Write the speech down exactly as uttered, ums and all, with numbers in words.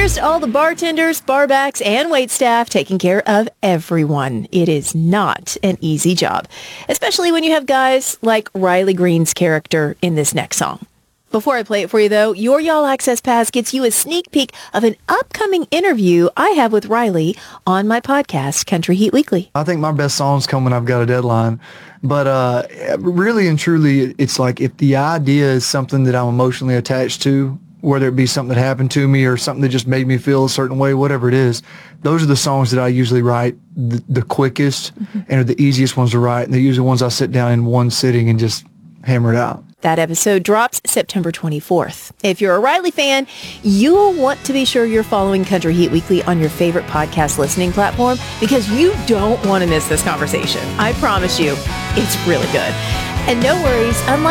Cheers to all the bartenders, barbacks, and waitstaff taking care of everyone. It is not an easy job, especially when you have guys like Riley Green's character in this next song. Before I play it for you, though, your Y'all Access Pass gets you a sneak peek of an upcoming interview I have with Riley on my podcast, Country Heat Weekly. I think my best song's come when I've got a deadline. But uh, really and truly, it's like if the idea is something that I'm emotionally attached to, whether it be something that happened to me or something that just made me feel a certain way, whatever it is, those are the songs that I usually write the, the quickest mm-hmm. and are the easiest ones to write. And they're usually ones I sit down in one sitting and just hammer it out. That episode drops September twenty-fourth. If you're a Riley fan, you will want to be sure you're following Country Heat Weekly on your favorite podcast listening platform because you don't want to miss this conversation. I promise you, it's really good. And no worries, unlike